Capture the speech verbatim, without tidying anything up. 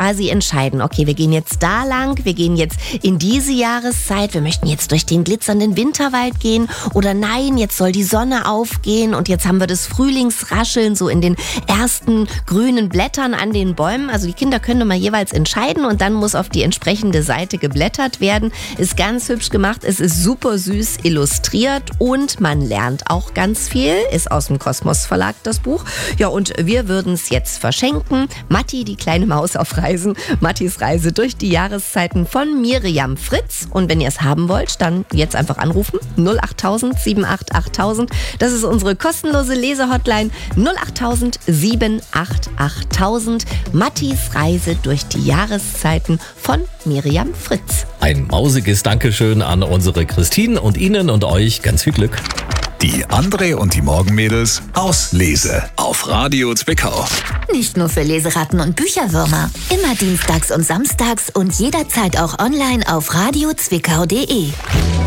quasi entscheiden, okay, wir gehen jetzt da lang, wir gehen jetzt in diese Jahreszeit, wir möchten jetzt durch den glitzernden Winterwald gehen oder nein, jetzt soll die Sonne aufgehen und jetzt haben wir das Frühlingsrascheln so in den ersten grünen Blättern an den Bäumen. Also die Kinder können immer jeweils entscheiden und dann muss auf die entsprechende Seite geblättert werden. Ist ganz hübsch gemacht, es ist super süß illustriert und man lernt auch ganz viel. Ist aus dem Kosmos Verlag das Buch. Ja, und wir würden es jetzt verschenken. Matti, die kleine Maus auf Reisen. Mattis Reise durch die Jahreszeiten von Miriam Fritz. Und wenn ihr es haben wollt, dann jetzt einfach anrufen. null acht tausend sieben acht acht tausend. Das ist unsere kostenlose Lesehotline. null acht tausend sieben acht acht tausend. Mattis Reise durch die Jahreszeiten von Miriam Fritz. Ein mausiges Dankeschön an unsere Christine und Ihnen und euch ganz viel Glück. Die André und die Morgenmädels aus Lese auf Radio Zwickau. Nicht nur für Leseratten und Bücherwürmer. Immer dienstags und samstags und jederzeit auch online auf radio zwickau punkt de.